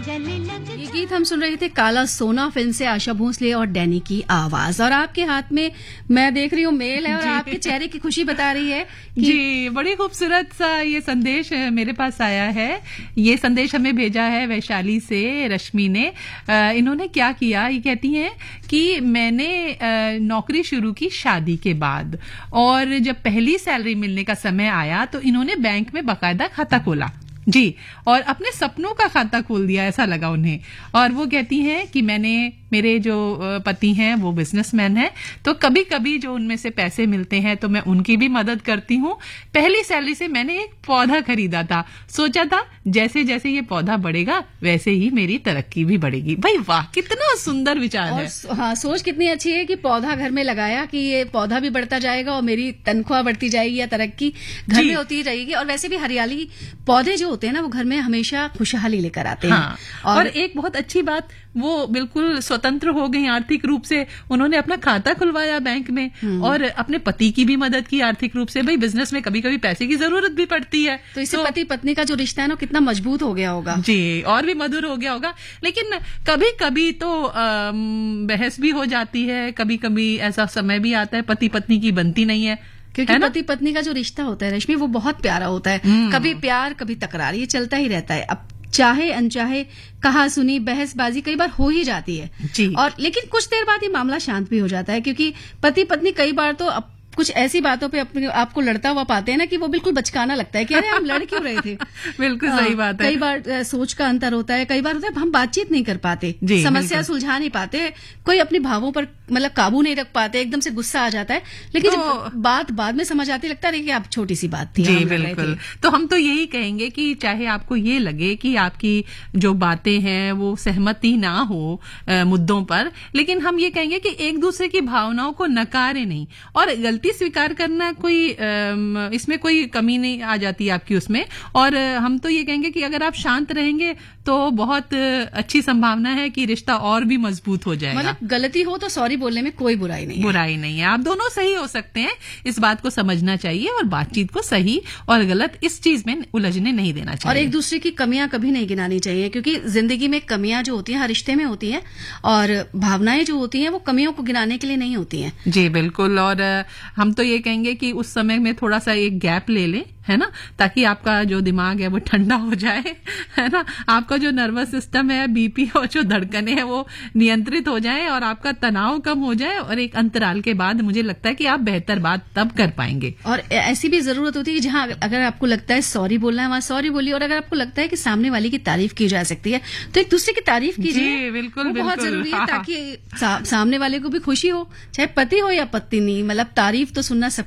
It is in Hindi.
ये गीत हम सुन रहे थे काला सोना फिल्म से, आशा भोसले और डैनी की आवाज। और आपके हाथ में मैं देख रही हूँ मेल है और आपके चेहरे की खुशी बता रही है कि जी, बड़ी खूबसूरत सा ये संदेश मेरे पास आया है। ये संदेश हमें भेजा है वैशाली से रश्मि ने। इन्होंने क्या किया, ये कहती हैं कि मैंने नौकरी शुरू की शादी के बाद, और जब पहली सैलरी मिलने का समय आया तो इन्होंने बैंक में बाकायदा खाता खोला जी, और अपने सपनों का खाता खोल दिया, ऐसा लगा उन्हें। और वो कहती हैं कि मेरे जो पति हैं वो बिजनेसमैन हैं, तो कभी कभी जो उनमें से पैसे मिलते हैं तो मैं उनकी भी मदद करती हूँ। पहली सैलरी से मैंने एक पौधा खरीदा था, सोचा था जैसे जैसे ये पौधा बढ़ेगा वैसे ही मेरी तरक्की भी बढ़ेगी। भाई वाह, कितना सुंदर विचार है। हाँ, सोच कितनी अच्छी है कि पौधा घर में लगाया कि ये पौधा भी बढ़ता जाएगा और मेरी तनख्वाह बढ़ती जाएगी या तरक्की घर में होती रहेगी। और वैसे भी हरियाली पौधे जो होते हैं ना, वो घर में हमेशा खुशहाली लेकर आते हैं। हाँ, और एक बहुत अच्छी बात, वो बिल्कुल स्वतंत्र हो गई आर्थिक रूप से। उन्होंने अपना खाता खुलवाया बैंक में और अपने पति की भी मदद की आर्थिक रूप से। भाई बिजनेस में कभी कभी पैसे की जरूरत भी पड़ती है, तो इससे पति पत्नी का जो रिश्ता है ना कितना मजबूत हो गया होगा जी, और भी मधुर हो गया होगा। लेकिन कभी कभी तो बहस भी हो जाती है, कभी कभी ऐसा समय भी आता है पति पत्नी की बनती नहीं है, क्योंकि पति पत्नी का जो रिश्ता होता है रश्मि, वो बहुत प्यारा होता है। कभी प्यार कभी तकरार, ये चलता ही रहता है। अब चाहे अनचाहे कहा सुनी बहसबाजी कई बार हो ही जाती है जी। और लेकिन कुछ देर बाद ये मामला शांत भी हो जाता है, क्योंकि पति पत्नी कई बार तो कुछ ऐसी बातों पे अपने आपको लड़ता हुआ पाते हैं ना कि वो बिल्कुल बचकाना लगता है कि अरे हम लड़ क्यों रहे थे। बिल्कुल सही बात है। कई बार सोच का अंतर होता है, कई बार होता है हम बातचीत नहीं कर पाते, समस्या सुलझा नहीं पाते, कोई अपने भावों पर मतलब काबू नहीं रख पाते, एकदम से गुस्सा आ जाता है। लेकिन जब बात बाद में समझ आती लगता है कि आप छोटी सी बात थी। जी बिल्कुल। तो हम तो यही कहेंगे कि चाहे आपको ये लगे कि आपकी जो बातें हैं वो सहमति ना हो मुद्दों पर, लेकिन हम ये कहेंगे कि एक दूसरे की भावनाओं को नकारे नहीं, और गलती स्वीकार करना कोई इसमें कोई कमी नहीं आ जाती आपकी उसमें। और हम तो ये कहेंगे कि अगर आप शांत रहेंगे तो बहुत अच्छी संभावना है कि रिश्ता और भी मजबूत हो जाएगा। मतलब गलती हो तो सॉरी बोलने में कोई बुराई नहीं है, आप दोनों सही हो सकते हैं। इस बात को समझना चाहिए और बातचीत को सही और गलत इस चीज में उलझने नहीं देना चाहिए, और एक दूसरे की कमियां कभी नहीं गिनानी चाहिए, क्योंकि जिंदगी में कमियां जो होती हैं हर रिश्ते में होती हैं, और भावनाएं जो होती हैं वो कमियों को गिनाने के लिए नहीं होती हैं। जी बिल्कुल। और हम तो ये कहेंगे कि उस समय में थोड़ा सा एक गैप ले लें, है ना, ताकि आपका जो दिमाग है वो ठंडा हो जाए, है ना, आपका जो नर्वस सिस्टम है, बीपी और जो धड़कने हैं वो नियंत्रित हो जाए और आपका तनाव कम हो जाए। और एक अंतराल के बाद मुझे लगता है कि आप बेहतर बात तब कर पाएंगे। और ऐसी भी जरूरत होती है कि जहां अगर आपको लगता है सॉरी बोलना है वहां सॉरी बोलिए, और अगर आपको लगता है कि सामने वाले की तारीफ की जा सकती है तो एक दूसरे की तारीफ कीजिए। बिल्कुल, बहुत जरूरी है, ताकि सामने वाले को भी खुशी हो, चाहे पति हो या पत्नी। मतलब तारीफ तो सुनना